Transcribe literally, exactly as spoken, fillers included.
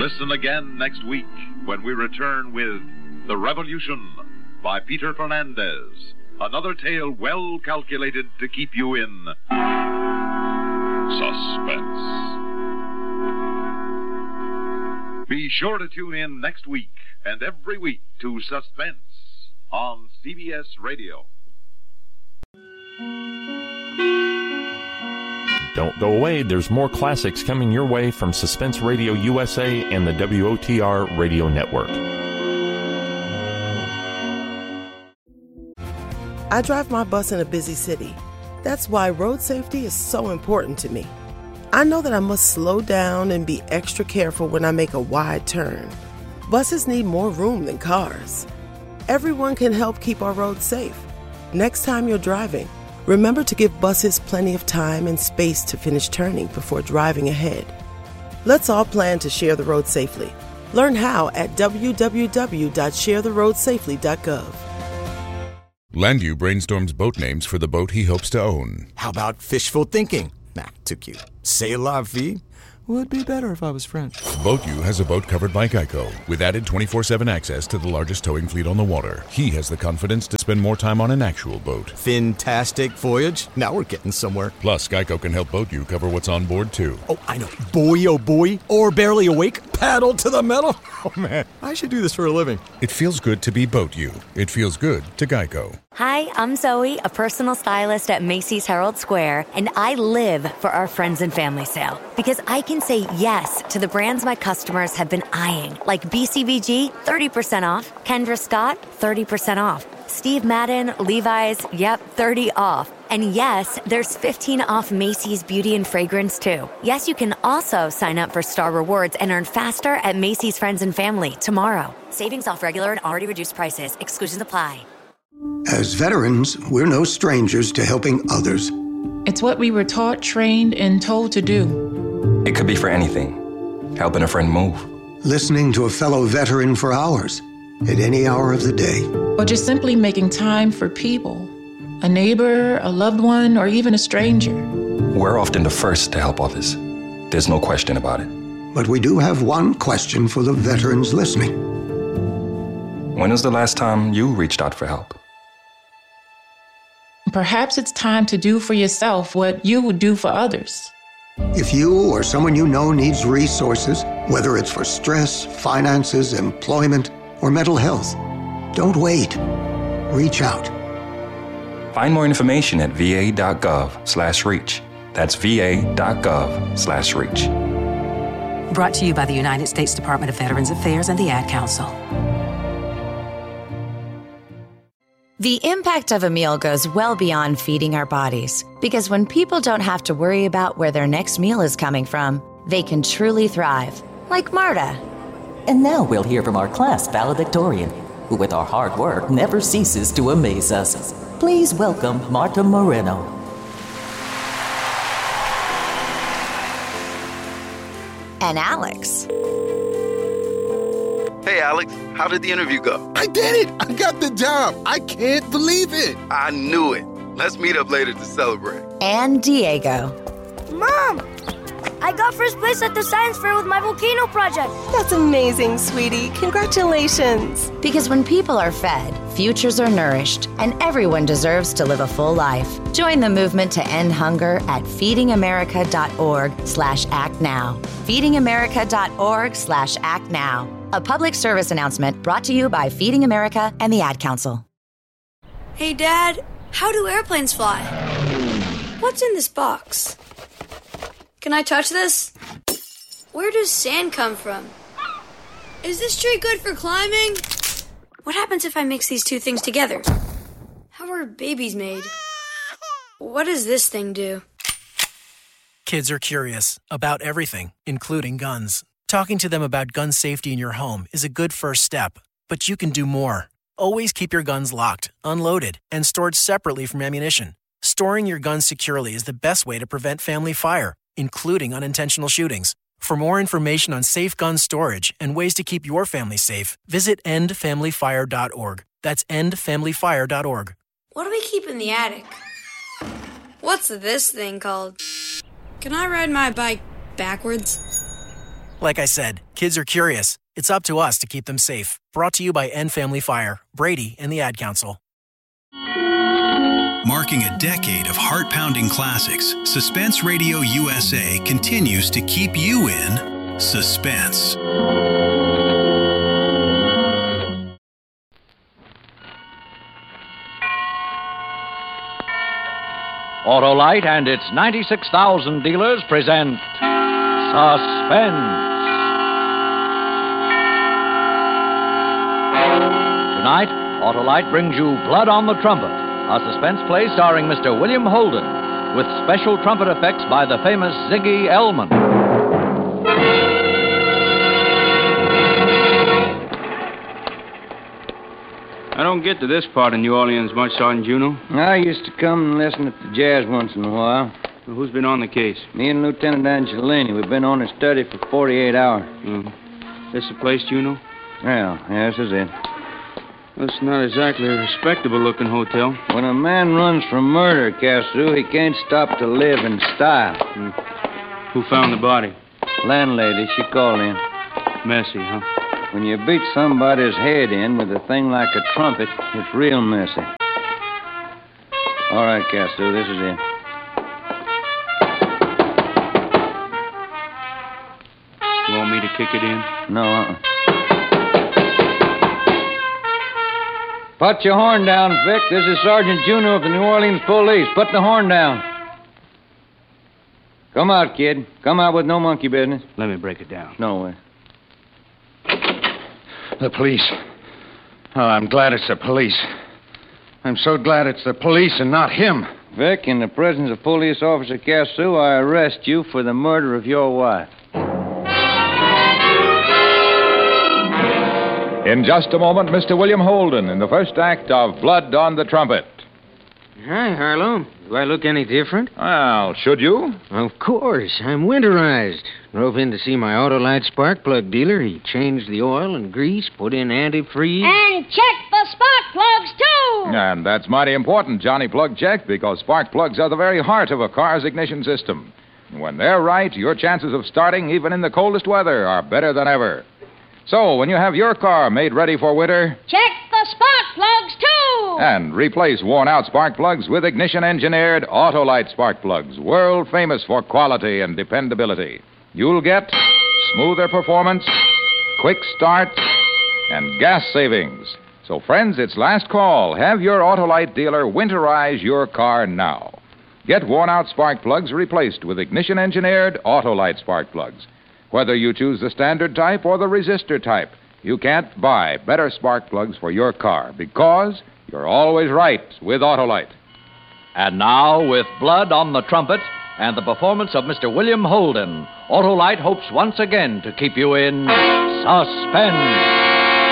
Listen again next week when we return with The Revolution by Peter Fernandez. Another tale well calculated to keep you in suspense. Be sure to tune in next week and every week to Suspense on C B S Radio. Don't go away. There's more classics coming your way from Suspense Radio U S A and the W O T R Radio Network. I drive my bus in a busy city. That's why road safety is so important to me. I know that I must slow down and be extra careful when I make a wide turn. Buses need more room than cars. Everyone can help keep our roads safe. Next time you're driving, remember to give buses plenty of time and space to finish turning before driving ahead. Let's all plan to share the road safely. Learn how at w w w dot share the road safely dot gov. Landu brainstorms boat names for the boat he hopes to own. How about fishful thinking? Nah, too cute. C'est la vie? Would be better if I was French. BoatU has a boat covered by Geico, with added twenty-four seven access to the largest towing fleet on the water. He has the confidence to spend more time on an actual boat. Fantastic voyage. Now we're getting somewhere. Plus, Geico can help BoatU cover what's on board, too. Oh, I know. Boy, oh boy. Or barely awake. Paddle to the metal. Oh, man. I should do this for a living. It feels good to be BoatU. It feels good to Geico. Hi, I'm Zoe, a personal stylist at Macy's Herald Square, and I live for our friends and family sale because I can say yes to the brands my customers have been eyeing, like B C B G, thirty percent off, Kendra Scott, thirty percent off, Steve Madden, Levi's, yep, thirty off. And yes, there's fifteen off Macy's Beauty and Fragrance, too. Yes, you can also sign up for Star Rewards and earn faster at Macy's Friends and Family tomorrow. Savings off regular and already reduced prices. Exclusions apply. As veterans, we're no strangers to helping others. It's what we were taught, trained, and told to do. It could be for anything. Helping a friend move. Listening to a fellow veteran for hours, at any hour of the day. Or just simply making time for people. A neighbor, a loved one, or even a stranger. We're often the first to help others. There's no question about it. But we do have one question for the veterans listening. When was the last time you reached out for help? Perhaps it's time to do for yourself what you would do for others. If you or someone you know needs resources, whether it's for stress, finances, employment, or mental health, don't wait. Reach out. Find more information at va.gov slash reach. That's va.gov slash reach. Brought to you by the United States Department of Veterans Affairs and the Ad Council. The impact of a meal goes well beyond feeding our bodies, because when people don't have to worry about where their next meal is coming from, they can truly thrive, like Marta. And now we'll hear from our class valedictorian, who with our hard work never ceases to amaze us. Please welcome Marta Moreno. And Alex. Hey, Alex, how did the interview go? I did it! I got the job! I can't believe it! I knew it. Let's meet up later to celebrate. And Diego. Mom! I got first place at the science fair with my volcano project. That's amazing, sweetie. Congratulations. Because when people are fed, futures are nourished, and everyone deserves to live a full life. Join the movement to end hunger at feedingamerica.org slash act now. feedingamerica.org slash act now. A public service announcement brought to you by Feeding America and the Ad Council. Hey, Dad, how do airplanes fly? What's in this box? Can I touch this? Where does sand come from? Is this tree good for climbing? What happens if I mix these two things together? How are babies made? What does this thing do? Kids are curious about everything, including guns. Talking to them about gun safety in your home is a good first step, but you can do more. Always keep your guns locked, unloaded, and stored separately from ammunition. Storing your guns securely is the best way to prevent family fire, including unintentional shootings. For more information on safe gun storage and ways to keep your family safe, visit end family fire dot org. That's end family fire dot org. What do we keep in the attic? What's this thing called? Can I ride my bike backwards? Like I said, kids are curious. It's up to us to keep them safe. Brought to you by End Family Fire, Brady, and the Ad Council. Marking a decade of heart-pounding classics, Suspense Radio U S A continues to keep you in suspense. Autolite and its ninety-six thousand dealers present Suspense. Tonight, Autolite brings you Blood on the Trumpet, a suspense play starring Mister William Holden, with special trumpet effects by the famous Ziggy Elman. I don't get to this part of New Orleans much, Sergeant Juno. I used to come and listen to the jazz once in a while. Well, who's been on the case? Me and Lieutenant Angelini. We've been on a study for forty-eight hours. Mm. This the place, Juno? Well, yeah, this is it. Well, it's not exactly a respectable-looking hotel. When a man runs from murder, Cassou, he can't stop to live in style. Mm. Who found the body? Landlady. She called in. Messy, huh? When you beat somebody's head in with a thing like a trumpet, it's real messy. All right, Cassou, this is it. You want me to kick it in? No, uh-uh. Put your horn down, Vic. This is Sergeant Juno of the New Orleans Police. Put the horn down. Come out, kid. Come out with no monkey business. Let me break it down. No way. The police. Oh, I'm glad it's the police. I'm so glad it's the police and not him. Vic, in the presence of Police Officer Cassou, I arrest you for the murder of your wife. In just a moment, Mister William Holden in the first act of Blood on the Trumpet. Hi, Harlow. Do I look any different? Well, should you? Of course. I'm winterized. Drove in to see my Autolite spark plug dealer. He changed the oil and grease, put in antifreeze. And check the spark plugs, too! And that's mighty important, Johnny Plug check, because spark plugs are the very heart of a car's ignition system. When they're right, your chances of starting, even in the coldest weather, are better than ever. So, when you have your car made ready for winter... Check the spark plugs, too! And replace worn-out spark plugs with ignition-engineered Autolite spark plugs, world famous for quality and dependability. You'll get smoother performance, quick start, and gas savings. So, friends, it's last call. Have your Autolite dealer winterize your car now. Get worn-out spark plugs replaced with ignition-engineered Autolite spark plugs. Whether you choose the standard type or the resistor type, you can't buy better spark plugs for your car because you're always right with Autolite. And now, with Blood on the Trumpet and the performance of Mister William Holden, Autolite hopes once again to keep you in suspense.